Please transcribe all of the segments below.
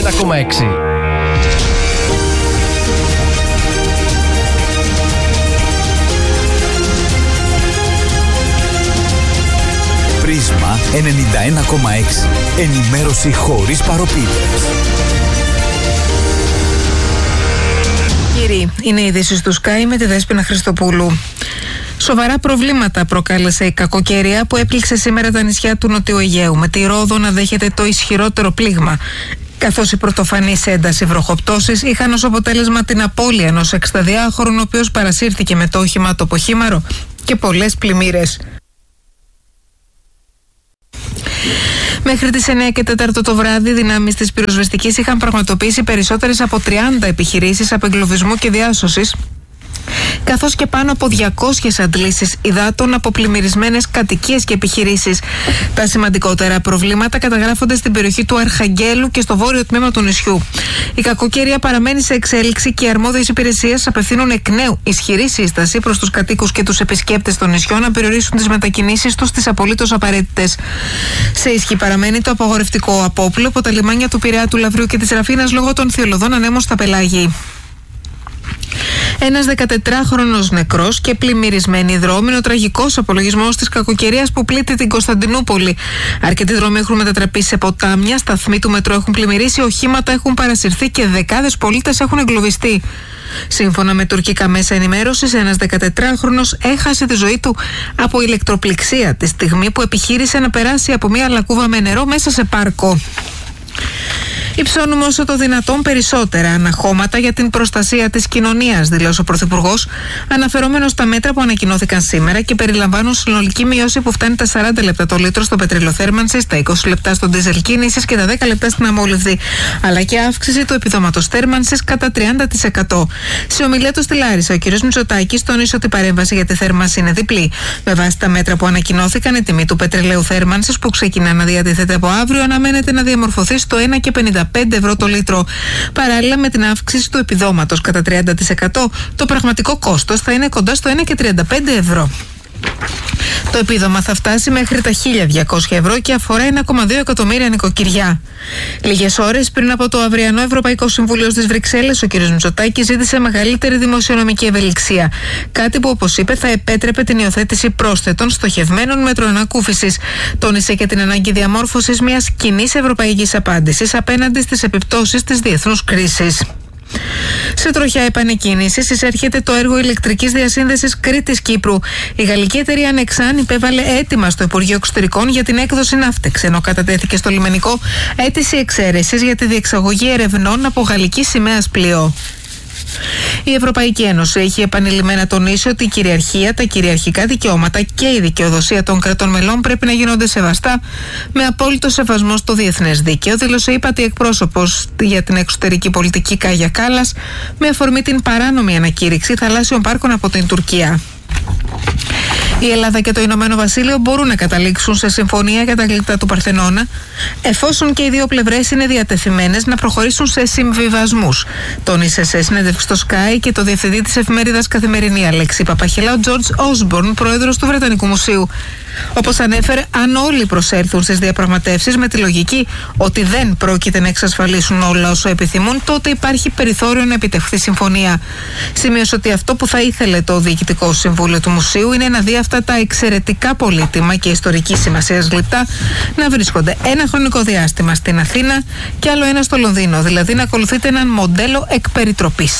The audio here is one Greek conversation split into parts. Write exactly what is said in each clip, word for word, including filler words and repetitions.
ένα κόμμα έξι. Πρίσμα ενενήντα ένα κόμμα έξι. Ενημέρωση χωρίς παροπίδες. Κύριοι, είναι οι ειδήσεις του Sky με τη Δέσποινα Χριστοπούλου. Σοβαρά προβλήματα προκάλεσε η κακοκαιρία που έπληξε σήμερα τα νησιά του Νοτιού Αιγαίου, με τη Ρόδο να δέχεται το ισχυρότερο πλήγμα, καθώς οι πρωτοφανείς ένταση βροχοπτώσεις είχαν ως αποτέλεσμα την απώλεια ενός εξηνταδιάχρονου, ο οποίος παρασύρθηκε με το όχημα το ποχήμαρο και πολλές πλημμύρες. Μέχρι τις εννιά και τέσσερα το βράδυ, οι δυνάμεις της πυροσβεστικής είχαν πραγματοποιήσει περισσότερες από τριάντα επιχειρήσεις απεγκλωβισμού και διάσωσης, καθώς και πάνω από διακόσιες αντλήσεις υδάτων από πλημμυρισμένες κατοικίες και επιχειρήσεις. Τα σημαντικότερα προβλήματα καταγράφονται στην περιοχή του Αρχαγγέλου και στο βόρειο τμήμα του νησιού. Η κακοκαιρία παραμένει σε εξέλιξη και οι αρμόδιες υπηρεσίες απευθύνουν εκ νέου ισχυρή σύσταση προς τους κατοίκους και τους επισκέπτες των νησιών να περιορίσουν τις μετακινήσεις τους στις απολύτως απαραίτητες. Σε ισχύ παραμένει το απαγορευτικό απόπλο από τα λιμάνια του Πειραιά, του Λαυρίου και της Ραφίνας λόγω των θειολωδών ανέμων στα πελάγη. Ένας δεκατετράχρονος νεκρός και πλημμυρισμένοι δρόμοι είναι ο τραγικός απολογισμός της κακοκαιρίας που πλήττει την Κωνσταντινούπολη. Αρκετοί δρόμοι έχουν μετατραπεί σε ποτάμια, σταθμοί του μετρό έχουν πλημμυρίσει, οχήματα έχουν παρασυρθεί και δεκάδες πολίτες έχουν εγκλωβιστεί. Σύμφωνα με τουρκικά μέσα ενημέρωσης, ένας δεκατετράχρονος έχασε τη ζωή του από ηλεκτροπληξία τη στιγμή που επιχείρησε να περάσει από μια λακκούβα με νερό μέσα σε πάρκο. Υψώνουμε όσο το δυνατόν περισσότερα αναχώματα για την προστασία της κοινωνίας, δήλωσε ο Πρωθυπουργός, αναφερόμενος στα μέτρα που ανακοινώθηκαν σήμερα και περιλαμβάνουν συνολική μείωση που φτάνει τα σαράντα λεπτά το λίτρο στο πετρελαιοθέρμανσης, τα είκοσι λεπτά στο ντίζελ κίνησης και τα δέκα λεπτά στην αμόλυβδη, αλλά και αύξηση του επιδόματος θέρμανσης κατά τριάντα τοις εκατό. Σε ομιλία του στη Λάρισα, ο κ. Μητσοτάκης τόνισε ότι η παρέμβαση για τη θέρμανση είναι διπλή. Με βάση τα μέτρα που ανακοινώθηκαν, η τιμή του πετρελαίου θέρμανσης που ξεκινά να διατίθεται από αύριο αναμένεται να διαμορφωθεί στο ένα και πενήντα πέντε ευρώ το λίτρο. Παράλληλα με την αύξηση του επιδόματος κατά τριάντα τοις εκατό, το πραγματικό κόστος θα είναι κοντά στο ένα και τριάντα πέντε ευρώ. Το επίδομα θα φτάσει μέχρι τα χίλια διακόσια ευρώ και αφορά ένα κόμμα δύο εκατομμύρια νοικοκυριά. Λίγες ώρες πριν από το αυριανό Ευρωπαϊκό Συμβούλιο στις Βρυξέλλες, ο κ. Μητσοτάκης ζήτησε μεγαλύτερη δημοσιονομική ευελιξία. Κάτι που, όπως είπε, θα επέτρεπε την υιοθέτηση πρόσθετων στοχευμένων μέτρων ανακούφισης. Τόνισε και την ανάγκη διαμόρφωσης μιας κοινής ευρωπαϊκής απάντησης απέναντι στις επιπτώσεις της διεθνούς κρίσης. Σε τροχιά επανεκκίνησης εισέρχεται το έργο ηλεκτρικής διασύνδεσης Κρήτης-Κύπρου. Η γαλλική εταιρεία Nexan υπέβαλε αίτημα στο Υπουργείο Εξωτερικών για την έκδοση ναύτεξ, ενώ κατατέθηκε στο λιμενικό αίτηση εξαίρεσης για τη διεξαγωγή ερευνών από γαλλική σημαίας πλοίο. Η Ευρωπαϊκή Ένωση έχει επανειλημμένα τονίσει ότι η κυριαρχία, τα κυριαρχικά δικαιώματα και η δικαιοδοσία των κρατών μελών πρέπει να γίνονται σεβαστά με απόλυτο σεβασμό στο διεθνές δίκαιο, δήλωσε η ΥΠΑΤΗ εκπρόσωπος για την εξωτερική πολιτική Κάγια Κάλλας με αφορμή την παράνομη ανακήρυξη θαλάσσιων πάρκων από την Τουρκία. Η Ελλάδα και το Ηνωμένο Βασίλειο μπορούν να καταλήξουν σε συμφωνία για τα γλυπτά του Παρθενώνα, εφόσον και οι δύο πλευρές είναι διατεθειμένες να προχωρήσουν σε συμβιβασμούς. Τόνισε σε συνέντευξη στο Sky και το διευθυντή της εφημερίδας Καθημερινή Αλέξη Παπαχελά, ο Τζορτζ Όσμπορν, πρόεδρος του Βρετανικού Μουσείου. Όπως ανέφερε, αν όλοι προσέλθουν στις διαπραγματεύσεις με τη λογική ότι δεν πρόκειται να εξασφαλίσουν όλα όσο επιθυμούν, τότε υπάρχει περιθώριο να επιτευχθεί συμφωνία. Σημείωσε ότι αυτό που θα ήθελε το Διοικητικό Συμβούλιο του Μουσείου είναι να δει αυτά τα εξαιρετικά πολύτιμα και ιστορική σημασίας γλυπτά να βρίσκονται ένα χρονικό διάστημα στην Αθήνα και άλλο ένα στο Λονδίνο, δηλαδή να ακολουθείται έναν μοντέλο εκ περιτροπής.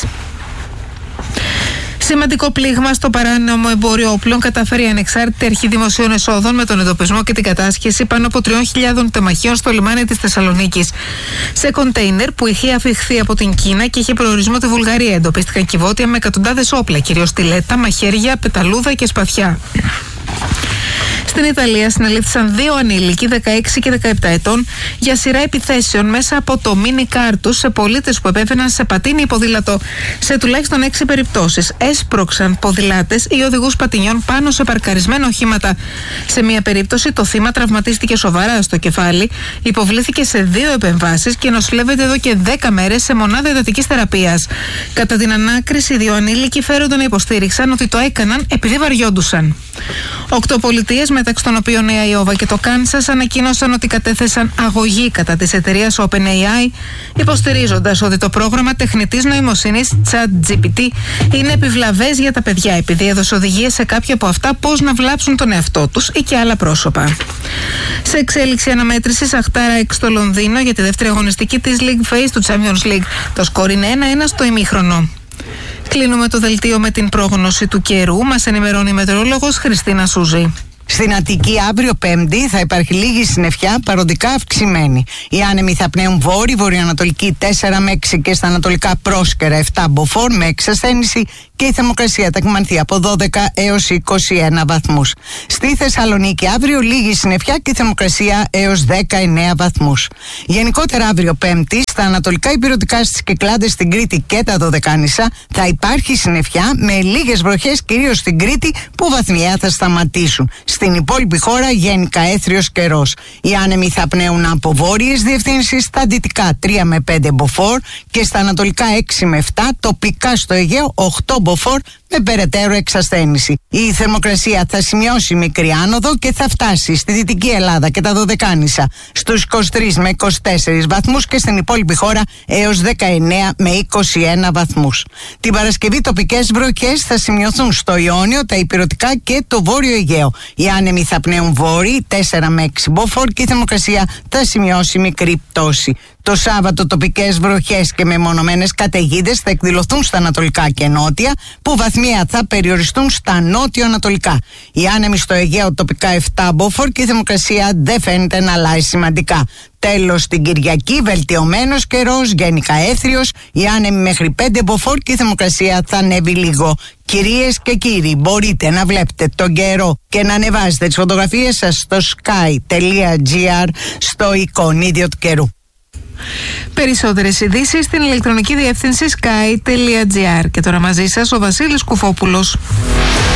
Σημαντικό πλήγμα στο παράνομο εμπόριο όπλων καταφέρει η Ανεξάρτητη Αρχή Δημοσίων Εσόδων με τον εντοπισμό και την κατάσχεση πάνω από τριών χιλιάδων τεμαχίων στο λιμάνι της Θεσσαλονίκης. Σε κοντέινερ που είχε αφιχθεί από την Κίνα και είχε προορισμό τη Βουλγαρία εντοπίστηκαν κυβότια με εκατοντάδες όπλα, κυρίως στιλέτα, μαχαίρια, πεταλούδα και σπαθιά. Στην Ιταλία συνελήφθησαν δύο ανήλικοι δεκαέξι και δεκαεπτά ετών για σειρά επιθέσεων μέσα από το μίνι κάρ τους σε πολίτες που επέβαιναν σε πατίνι ή ποδήλατο. Σε τουλάχιστον έξι περιπτώσεις έσπρωξαν ποδηλάτες ή οδηγούς πατινιών πάνω σε παρκαρισμένα οχήματα. Σε μία περίπτωση το θύμα τραυματίστηκε σοβαρά στο κεφάλι, υποβλήθηκε σε δύο επεμβάσεις και νοσηλεύεται εδώ και δέκα μέρες σε μονάδα εντατικής θεραπείας. Κατά την ανάκριση, οι δύο ανήλικοι φέρονταν να υποστήριξαν ότι το έκαναν επειδή βαριόντουσαν. Οκτώ πολιτείες μετά μεταξύ των οποίων η Iowa και το Κάνσας, ανακοίνωσαν ότι κατέθεσαν αγωγή κατά της εταιρείας OpenAI, υποστηρίζοντας ότι το πρόγραμμα τεχνητής νοημοσύνης ChatGPT είναι επιβλαβές για τα παιδιά, επειδή έδωσε οδηγίες σε κάποια από αυτά πώς να βλάψουν τον εαυτό τους ή και άλλα πρόσωπα. Σε εξέλιξη αναμέτρησης, Αχτάρα έξι στο Λονδίνο για τη δεύτερη αγωνιστική της League Phase του Champions League. Το σκορ είναι ένα ένα στο ημίχρονο. Κλείνουμε το δελτίο με την πρόγνωση του καιρού. Μας ενημερώνει η μετεωρολόγος Χριστίνα Σούζη. Στην Αττική αύριο Πέμπτη θα υπάρχει λίγη συννεφιά, παροδικά αυξημένη. Οι άνεμοι θα πνέουν βόρειο, βορειοανατολική τέσσερα με έξι και στα ανατολικά πρόσκαιρα επτά μποφόρ με εξασθένηση, και η θερμοκρασία θα κυμανθεί από δώδεκα έως είκοσι ένα βαθμούς. Στη Θεσσαλονίκη αύριο λίγη συννεφιά και θερμοκρασία έως δεκαεννέα βαθμούς. Γενικότερα αύριο Πέμπτη στα ανατολικά ηπειρωτικά, στις Κυκλάδες, στην Κρήτη και τα Δωδεκάνησα θα υπάρχει συννεφιά με λίγες βροχές, κυρίως στην Κρήτη, που βαθμιαία θα σταματήσουν. Στην υπόλοιπη χώρα γενικά έθριος καιρός. Οι άνεμοι θα πνέουν από βόρειες διευθύνσεις, στα δυτικά τρία με πέντε μποφόρ και στα ανατολικά έξι με επτά, τοπικά στο Αιγαίο οκτώ μποφόρ με περαιτέρω εξασθένηση. Η θερμοκρασία θα σημειώσει μικρή άνοδο και θα φτάσει στη Δυτική Ελλάδα και τα Δωδεκάνησα στους είκοσι τρεις με είκοσι τέσσερις βαθμούς και στην υπόλοιπη χώρα έως δεκαεννέα με είκοσι ένα βαθμούς. Την Παρασκευή τοπικές βροχές θα σημειωθούν στο Ιόνιο, τα ηπειρωτικά και το Βόρειο Αιγαίο. Οι άνεμοι θα πνέουν βόρειοι τέσσερα με έξι μποφόρ και η θερμοκρασία θα σημειώσει μικρή πτώση. Το Σάββατο τοπικές βροχές και μεμονωμένες καταιγίδες θα εκδηλωθούν στα ανατολικά και νότια, που βαθμία θα περιοριστούν στα νότιο-ανατολικά. Οι άνεμοι στο Αιγαίο τοπικά επτά μποφόρ και η θερμοκρασία δεν φαίνεται να αλλάζει σημαντικά. Τέλος, την Κυριακή βελτιωμένος καιρός, γενικά έθριος, οι άνεμοι μέχρι πέντε μποφόρ και η θερμοκρασία θα ανέβει λίγο. Κυρίες και κύριοι, μπορείτε να βλέπετε τον καιρό και να ανεβάζετε τις φωτογραφίες σας στο sky.gr, στο εικονίδιο του καιρού. Περισσότερες ειδήσεις στην ηλεκτρονική διεύθυνση sky.gr. Και τώρα μαζί σας ο Βασίλης Κουφόπουλος.